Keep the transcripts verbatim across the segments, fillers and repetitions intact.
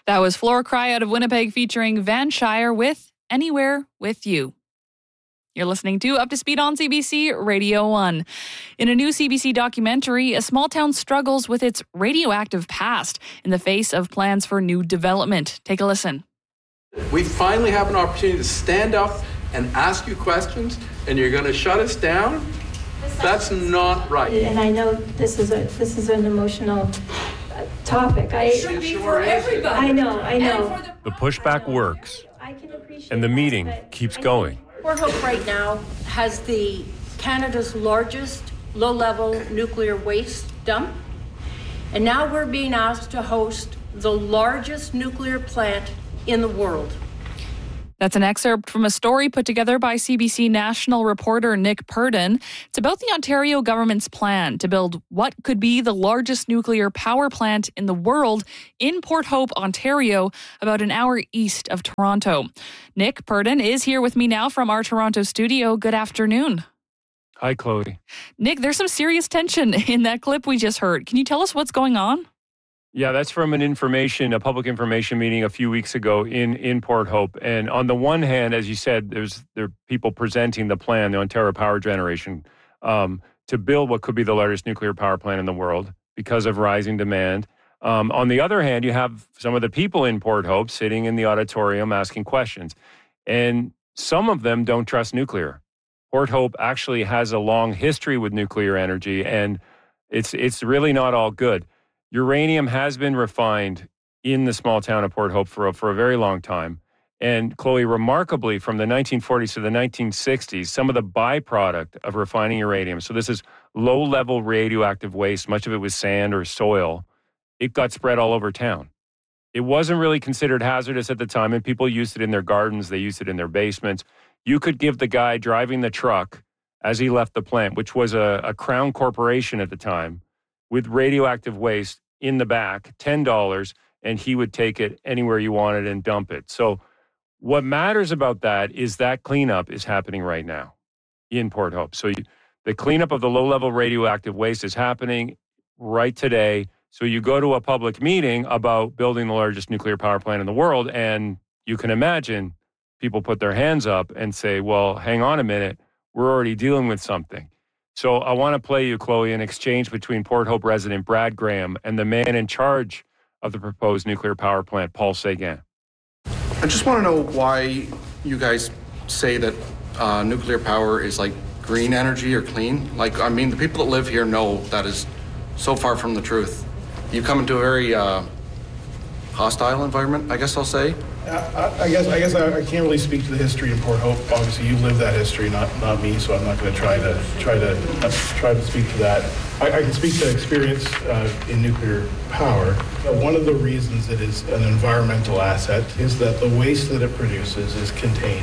That was Flora Cry out of Winnipeg featuring Van Shire with Anywhere With You. You're listening to Up to Speed on C B C Radio one. In a new C B C documentary, a small town struggles with its radioactive past in the face of plans for new development. Take a listen. We finally have an opportunity to stand up and ask you questions, and you're going to shut us down? That's not right. And I know this is a this is an emotional uh, topic. I It should be for everybody. I know, I know. The pushback works, I can appreciate and the that, meeting but keeps I going. Port Hope right now has the Canada's largest low-level nuclear waste dump, and now we're being asked to host the largest nuclear plant in the world. That's an excerpt from a story put together by C B C national reporter Nick Purdon. It's about the Ontario government's plan to build what could be the largest nuclear power plant in the world in Port Hope, Ontario, about an hour east of Toronto. Nick Purdon is here with me now from our Toronto studio. Good afternoon. Hi, Chloe. Nick, there's some serious tension in that clip we just heard. Can you tell us what's going on? Yeah, that's from an information, a public information meeting a few weeks ago in, in Port Hope. And on the one hand, as you said, there's there are people presenting the plan, the Ontario Power Generation, um, to build what could be the largest nuclear power plant in the world because of rising demand. Um, on the other hand, you have some of the people in Port Hope sitting in the auditorium asking questions. And some of them don't trust nuclear. Port Hope actually has a long history with nuclear energy, and it's it's really not all good. Uranium has been refined in the small town of Port Hope for a, for a very long time. And Chloe, remarkably, from the nineteen forties to the nineteen sixties, some of the byproduct of refining uranium, so this is low-level radioactive waste, much of it was sand or soil, it got spread all over town. It wasn't really considered hazardous at the time, and people used it in their gardens, they used it in their basements. You could give the guy driving the truck as he left the plant, which was a, a Crown Corporation at the time, with radioactive waste in the back, ten dollars, and he would take it anywhere you wanted and dump it. So what matters about that is that cleanup is happening right now in Port Hope. So you, the cleanup of the low-level radioactive waste is happening right today. So you go to a public meeting about building the largest nuclear power plant in the world, and you can imagine people put their hands up and say, well, hang on a minute, we're already dealing with something. So I want to play you, Chloe, an exchange between Port Hope resident Brad Graham and the man in charge of the proposed nuclear power plant, Paul Seguin. I just want to know why you guys say that uh, nuclear power is like green energy or clean. Like, I mean, the people that live here know that is so far from the truth. You come into a very uh, hostile environment, I guess I'll say. I, I guess I guess I, I can't really speak to the history in Port Hope. Obviously, you live that history, not not me. So I'm not going to try to try to uh, try to speak to that. I, I can speak to experience uh, in nuclear power. Uh, one of the reasons it is an environmental asset is that the waste that it produces is contained.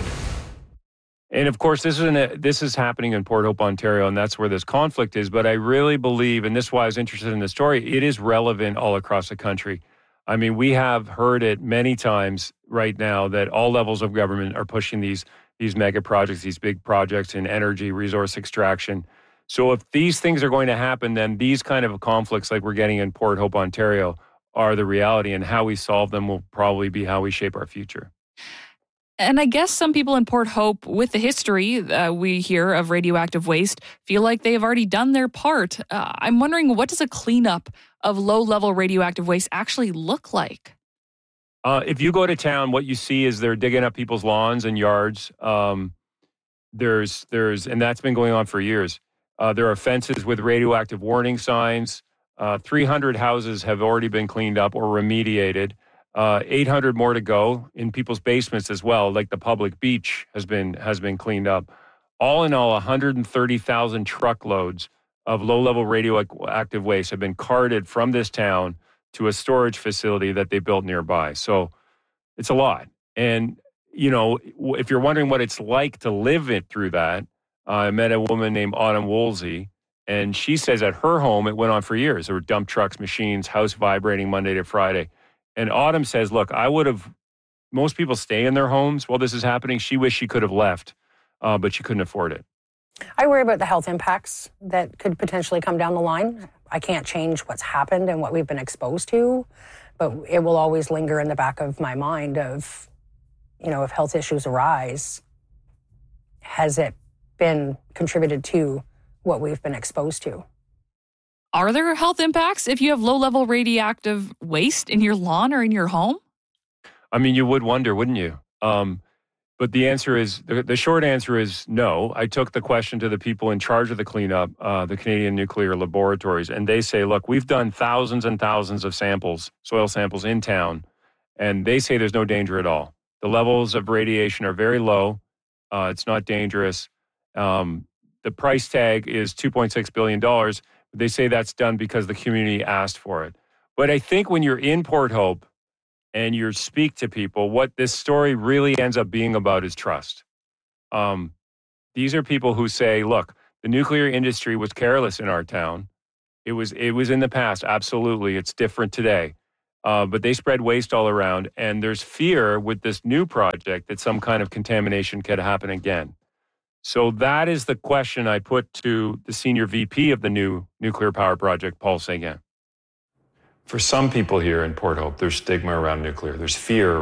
And of course, this is an, this is happening in Port Hope, Ontario, and that's where this conflict is. But I really believe, and this is why I was interested in the story, it is relevant all across the country. I mean, we have heard it many times right now that all levels of government are pushing these these mega projects, these big projects in energy, resource extraction. So if these things are going to happen, then these kind of conflicts like we're getting in Port Hope, Ontario, are the reality, and how we solve them will probably be how we shape our future. And I guess some people in Port Hope, with the history uh, we hear of radioactive waste, feel like they have already done their part. Uh, I'm wondering, what does a cleanup of low-level radioactive waste actually look like? Uh, if you go to town, what you see is they're digging up people's lawns and yards. Um, there's, there's, and that's been going on for years. Uh, there are fences with radioactive warning signs. Uh, three hundred houses have already been cleaned up or remediated. Uh, eight hundred more to go in people's basements as well, like the public beach has been has been cleaned up. All in all, one hundred thirty thousand truckloads of low-level radioactive waste have been carted from this town to a storage facility that they built nearby. So it's a lot. And, you know, if you're wondering what it's like to live it through that, uh, I met a woman named Autumn Woolsey, and she says at her home it went on for years. There were dump trucks, machines, house vibrating Monday to Friday. And Autumn says, look, I would have, most people stay in their homes while this is happening. She wished she could have left, uh, but she couldn't afford it. I worry about the health impacts that could potentially come down the line. I can't change what's happened and what we've been exposed to, but it will always linger in the back of my mind of, you know, if health issues arise, has it been contributed to what we've been exposed to? Are there health impacts if you have low-level radioactive waste in your lawn or in your home? I mean, you would wonder, wouldn't you? Um, but the answer is, the, the short answer is no. I took the question to the people in charge of the cleanup, uh, the Canadian Nuclear Laboratories, and they say, look, we've done thousands and thousands of samples, soil samples in town, and they say there's no danger at all. The levels of radiation are very low. Uh, it's not dangerous. Um, the price tag is two point six billion dollars. They say that's done because the community asked for it. But I think when you're in Port Hope and you speak to people, what this story really ends up being about is trust. Um, these are people who say, look, the nuclear industry was careless in our town. It was, it was in the past, absolutely. It's different today. Uh, but they spread waste all around, and there's fear with this new project that some kind of contamination could happen again. So that is the question I put to the senior V P of the new nuclear power project, Paul Seguin. For some people here in Port Hope, there's stigma around nuclear. There's fear